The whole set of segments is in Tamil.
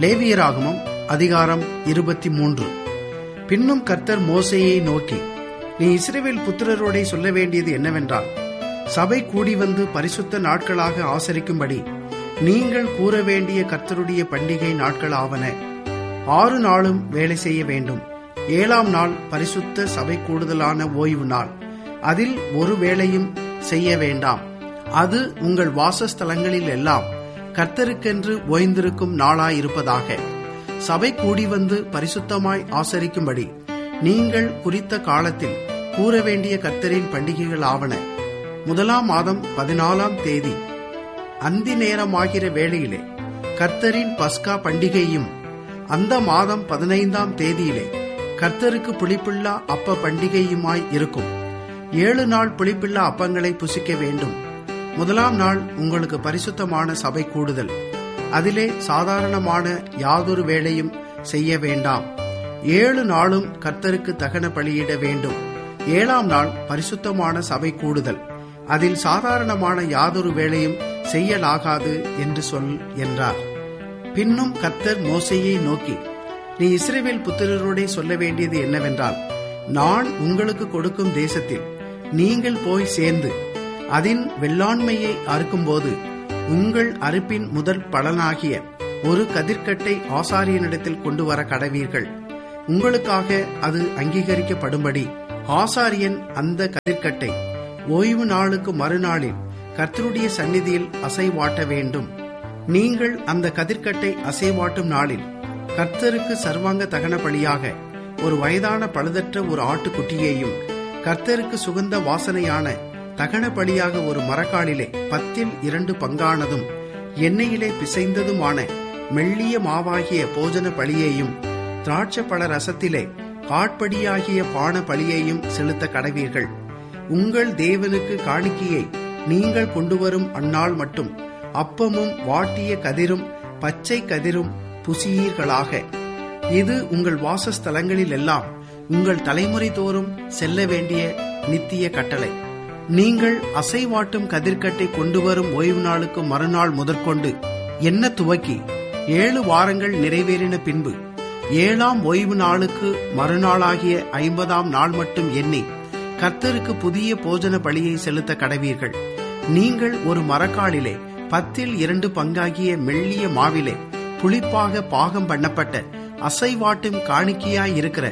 லேவியராகமம் அதிகாரம் 23. பின்னும் கர்த்தர் மோசேயை நோக்கி, நீ இஸ்ரவேல் புத்திரரோடே சொல்ல வேண்டியது என்னவென்றால், சபை கூடி வந்து பரிசுத்த நாட்களாக ஆசரிக்கும்படி நீங்கள் கூற வேண்டிய கர்த்தருடைய பண்டிகை நாட்கள் ஆவன. 6 நாளும் வேலை செய்ய வேண்டும். 7ஆம் நாள் பரிசுத்த சபை கூடுதலான ஓய்வு நாள். அதில் ஒரு வேலையும் செய்ய வேண்டாம். அது உங்கள் வாசஸ்தலங்களில் எல்லாம் கர்த்தருக்கென்று ஓய்ந்திருக்கும் நாளாயிருப்பதாக. சபை கூடி வந்து பரிசுத்தமாய் ஆசரிக்கும்படி நீங்கள் குறித்த காலத்தில் கூற வேண்டிய கர்த்தரின் பண்டிகைகள் ஆவன. 1ஆம் மாதம் 14ஆம் தேதி அந்தி நேரமாகிற வேளையிலே கர்த்தரின் பஸ்கா பண்டிகையும், அந்த மாதம் 15ஆம் தேதியிலே கர்த்தருக்கு புளிப்பில்லா அப்ப பண்டிகையுமாய் இருக்கும். 7 நாள் புளிப்பில்லா அப்பங்களை புசிக்க வேண்டும். 1ஆம் நாள் உங்களுக்கு பரிசுத்தமான சபை கூடுதல். அதிலே சாதாரணமான யாதொரு வேலையும் செய்ய வேண்டாம். 7 நாளும் கர்த்தருக்கு தகன பலியிட வேண்டும். 7ஆம் நாள் பரிசுத்தமான சபை கூடுதல். அதில் சாதாரணமான யாதொரு வேலையும் செய்யலாகாது என்று சொல் என்றார். பின்னும் கர்த்தர் மோசேயை நோக்கி, நீ இஸ்ரவேல் புத்திரரோடே சொல்ல வேண்டியது என்னவென்றால், நான் உங்களுக்கு கொடுக்கும் தேசத்தில் நீங்கள் போய் சேர்ந்து அதன் வெள்ளாண்மையை அறுக்கும்போது உங்கள் அறுப்பின் முதல் பலனாகிய ஒரு கதிர்க்கட்டை ஆசாரியனிடத்தில் கொண்டு வர கடவீர்கள். உங்களுக்காக அது அங்கீகரிக்கப்படும்படி ஆசாரியன் அந்த கதிர்க்கட்டை ஓய்வு நாளுக்கு மறுநாளில் கர்த்தருடைய சந்நிதியில் அசைவாட்ட வேண்டும். நீங்கள் அந்த கதிர்க்கட்டை அசைவாட்டும் நாளில் கர்த்தருக்கு சர்வாங்க தகன பலியாக ஒரு வயதான பழுதற்ற ஒரு ஆட்டுக்குட்டியையும், கர்த்தருக்கு சுகந்த வாசனையான தகன பலியாக ஒரு மரக்காலிலே 10 பங்கானதும் எண்ணெயிலே பிசைந்ததுமான மெல்லிய மாவாகிய போஜன பலியையும், திராட்சை பழ ரசத்திலே காட்படியாகிய பான பலியையும் செலுத்த கடவீர்கள். உங்கள் தேவனுக்கு காணிக்கையை நீங்கள் கொண்டு வரும் அந்நாள் மட்டும் அப்பமும் வாட்டிய கதிரும் பச்சை கதிரும் புசியீர்களாக. இது உங்கள் வாசஸ்தலங்களில் எல்லாம் உங்கள் தலைமுறை தோறும் செல்ல வேண்டிய நித்திய கட்டளை. நீங்கள் அசைவாட்டும் கதிர்க்கட்டை கொண்டு வரும் ஓய்வு நாளுக்கு மறுநாள் முதற்கொண்டு என்ன துவக்கி 7 வாரங்கள் நிறைவேறின பின்பு 7ஆம் ஓய்வு நாளுக்கு மறுநாளாகிய 50ஆம் நாள் மட்டும் எண்ணி கர்த்தருக்கு புதிய போஜன பலியை செலுத்த கடவீர்கள். நீங்கள் ஒரு மரக்காலிலே 10 பங்காகிய மெல்லிய மாவிலே புளிப்பாக பாகம் பண்ணப்பட்ட அசைவாட்டும் காணிக்கையாயிருக்கிற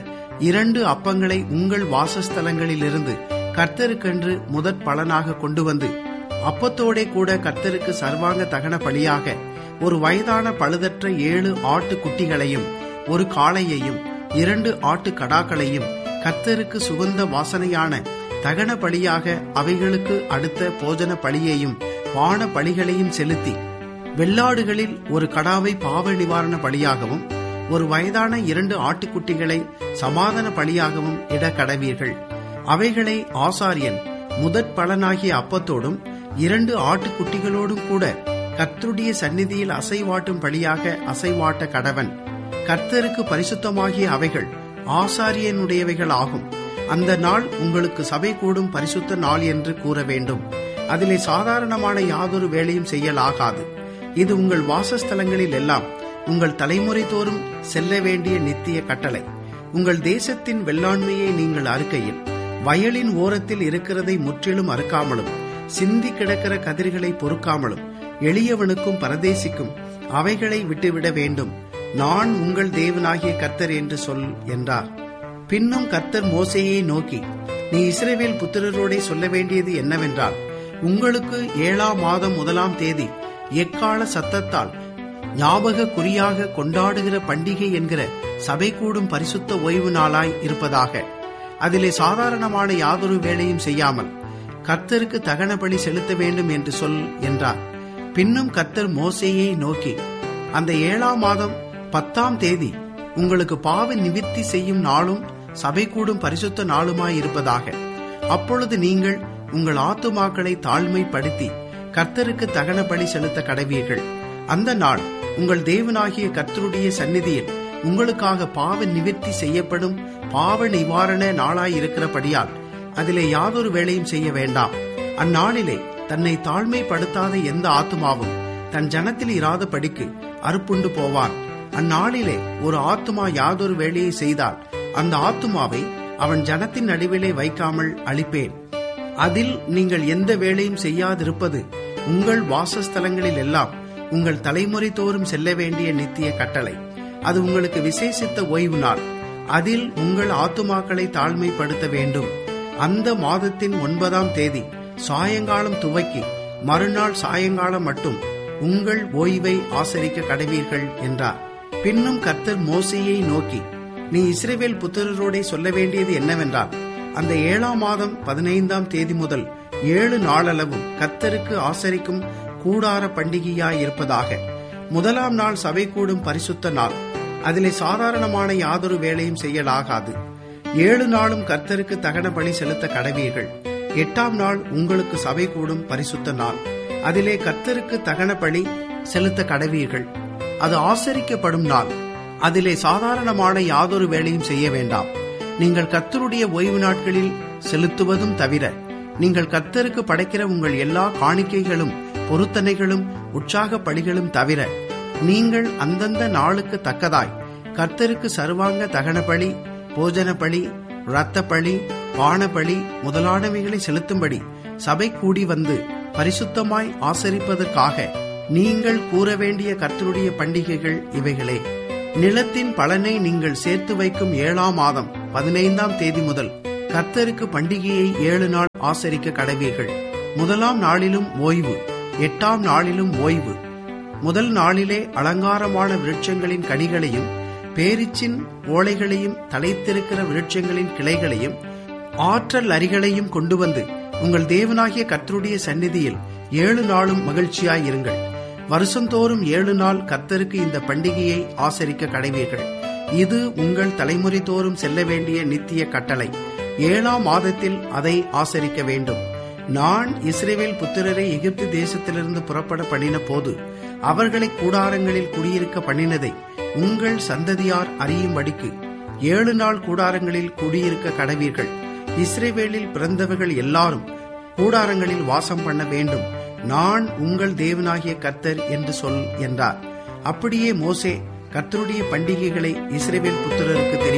2 அப்பங்களை உங்கள் வாசஸ்தலங்களிலிருந்து கர்த்தருக்கென்று முதற் பலனாக கொண்டு வந்து, அப்பத்தோடே கூட கர்த்தருக்கு சர்வாங்க தகன பலியாக ஒரு வயதான பழுதற்ற 7 ஆட்டுக்குட்டிகளையும், ஒரு காளையையும், 2 ஆட்டு கடாக்களையும், கர்த்தருக்கு சுகந்த வாசனையான தகன பலியாக அவைகளுக்கு அடுத்த போஜன பலியையும் பான பலிகளையும் செலுத்தி, வெள்ளாடுகளில் ஒரு கடாவை பாவ நிவாரண பலியாகவும், ஒரு வயதான 2 ஆட்டுக்குட்டிகளை சமாதான பலியாகவும் இட கடவீர்கள். அவைகளை ஆசாரியன் முதற் பலனாகிய அப்பத்தோடும் 2 ஆட்டுக்குட்டிகளோடும் கூட கர்த்தருடைய சந்நிதியில் அசைவாட்டும் பலியாக அசைவாட்ட கடவன். கர்த்தருக்கு பரிசுத்தமாகிய அவைகள் ஆசாரியனுடையவைகள் ஆகும். அந்த நாள் உங்களுக்கு சபை கூடும் பரிசுத்த நாள் என்று கூற வேண்டும். அதிலே சாதாரணமான யாதொரு வேலையும் செய்யலாகாது. இது உங்கள் வாசஸ்தலங்களில் எல்லாம் உங்கள் தலைமுறை தோறும் செல்ல வேண்டிய நித்திய கட்டளை. உங்கள் தேசத்தின் வெள்ளாண்மையை நீங்கள் அறுக்கையில் வயலின் ஓரத்தில் இருக்கிறதை முற்றிலும் அறுக்காமலும், சிந்தி கிடக்கிற கதிர்களை பொறுக்காமலும், எளியவனுக்கும் பரதேசிக்கும் அவைகளை விட்டுவிட வேண்டும். நான் உங்கள் தேவனாகிய கர்த்தர் என்று சொல் என்றார். பின்னும் கர்த்தர் மோசேயை நோக்கி, நீ இஸ்ரவேல் புத்திரரோடே சொல்ல வேண்டியது என்னவென்றால், உங்களுக்கு 7ஆம் மாதம் 1ஆம் தேதி எக்கால சத்தத்தால் ஞாபக குறியாக கொண்டாடுகிற பண்டிகை என்கிற சபை கூடும் பரிசுத்த ஓய்வு நாளாய் இருப்பதாக. அதிலே சாதாரணமான யாதொரு வேலையும் செய்யாமல் கர்த்தருக்கு தகன பலி செலுத்த வேண்டும் என்று சொல் என்றார். பின்னும் கர்த்தர் மோசேயை நோக்கி, அந்த 7ஆம் மாதம் 10ஆம் தேதி உங்களுக்கு பாவ நிவிர்த்தி செய்யும் நாளும் சபை கூடும் பரிசுத்த நாளுமாய் இருப்பதாக. அப்பொழுது நீங்கள் உங்கள் ஆத்துமாக்களை தாழ்மைப்படுத்தி கர்த்தருக்கு தகன பலி செலுத்த கடவீர்கள். அந்த நாள் உங்கள் தேவனாகிய கர்த்தருடைய சந்நிதியில் உங்களுக்காக பாவ நிவிர்த்தி செய்யப்படும் பாவ நிவாரண நாளாயிருக்கிறபடியால் அதிலே யாதொரு வேலையும் செய்ய வேண்டாம். அந்நாளிலே தன்னை தாழ்மைப்படுத்தாத எந்த ஆத்துமாவும் தன் ஜனத்தில் இராத படிக்கு அறுப்புண்டு போவான். அந்நாளிலே ஒரு ஆத்துமா யாதொரு வேலையை செய்தால் அந்த ஆத்துமாவை அவன் ஜனத்தின் நடுவிலே வைக்காமல் அழிப்பேன். அதில் நீங்கள் எந்த வேலையும் செய்யாதிருப்பது உங்கள் வாசஸ்தலங்களில் எல்லாம் உங்கள் தலைமுறை தோறும் செல்ல வேண்டிய நித்திய கட்டளை. அது உங்களுக்கு விசேஷித்த ஓய்வு நாள். அதில் உங்கள் ஆத்துமாக்களை தாழ்மைப்படுத்த வேண்டும். அந்த மாதத்தின் 9ஆம் தேதி சாயங்காலம் துவக்கி மறுநாள் சாயங்காலம் மட்டும் உங்கள் ஓய்வை ஆசரிக்க கடவீர்கள் என்றார். பின்னும் கர்த்தர் மோசேயை நோக்கி, நீ இஸ்ரவேல் புத்திரரோடே சொல்ல வேண்டியது என்னவென்றால், அந்த 7ஆம் மாதம் 15ஆம் தேதி முதல் 7 நாளளவும் கர்த்தருக்கு ஆசரிக்கும் கூடார பண்டிகையாயிருப்பதாக. 1ஆம் நாள் சபை கூடும் பரிசுத்த நாள். அதிலே சாதாரணமான யாதொரு வேலையும் செய்யலாகாது. 7 நாளும் கர்த்தருக்கு தகன பலி செலுத்த கடவீர்கள். 8ஆம் நாள் உங்களுக்கு சபை கூடும் பரிசுத்த நாள். அதிலே கர்த்தருக்கு தகன பலி செலுத்த கடவீர்கள். அது ஆசரிக்கப்படும் நாள். அதிலே சாதாரணமான யாதொரு வேலையும் செய்ய வேண்டாம். நீங்கள் கர்த்தருடைய ஓய்வு நாட்களில் செலுத்துவதும் தவிர, நீங்கள் கர்த்தருக்கு படைக்கிற உங்கள் எல்லா காணிக்கைகளும் பொருத்தனைகளும் உற்சாக பலிகளும் தவிர, நீங்கள் அந்தந்த நாளுக்கு தக்கதாய் கர்த்தருக்கு சர்வாங்க தகன பலி, போஜன பலி, இரத்த பலி, பான பலி முதலானவைகளை செலுத்தும்படி சபை கூடி வந்து பரிசுத்தமாய் ஆசரிப்பதற்காக நீங்கள் கூற வேண்டிய கர்த்தருடைய பண்டிகைகள் இவைகளே. நிலத்தின் பலனை நீங்கள் சேர்த்து வைக்கும் 7ஆம் மாதம் 15ஆம் தேதி முதல் கர்த்தருக்கு பண்டிகையை 7 நாள் ஆசரிக்க கடவீர்கள். 1ஆம் நாளிலும் ஓய்வு, 8ஆம் நாளிலும் ஓய்வு. முதல் நாளிலே அலங்காரமான விருட்சங்களின் கனிகளையும் பேரிச்சின் ஓலைகளையும் தலைத்திருக்கிற விருட்சங்களின் கிளைகளையும் ஆற்றல் அரிகளையும் கொண்டு வந்து உங்கள் தேவனாகிய கர்த்தருடைய சந்நிதியில் 7 நாளும் மகிழ்ச்சியாயிருங்கள். வருஷந்தோறும் 7 நாள் கர்த்தருக்கு இந்த பண்டிகையை ஆசரிக்க கடவீர்கள். இது உங்கள் தலைமுறை தோறும் செல்ல வேண்டிய நித்திய கட்டளை. 7ஆம் மாதத்தில் அதை ஆசரிக்க வேண்டும். நான் இஸ்ரவேல் புத்திரரை எகிப்து தேசத்திலிருந்து புறப்பட பண்ணின போது அவர்களை கூடாரங்களில் குடியிருக்க பண்ணினதை உங்கள் சந்ததியார் அறியும்படிக்கு 7 நாள் கூடாரங்களில் குடியிருக்க கடவீர்கள். இஸ்ரவேலில் பிறந்தவர்கள் எல்லாரும் கூடாரங்களில் வாசம் பண்ண வேண்டும். நான் உங்கள் தேவனாகிய கர்த்தர் என்று சொல் என்றார். அப்படியே மோசே கர்த்தருடைய பண்டிகைகளை இஸ்ரவேல் புத்திரருக்கு தெரிவித்தார்.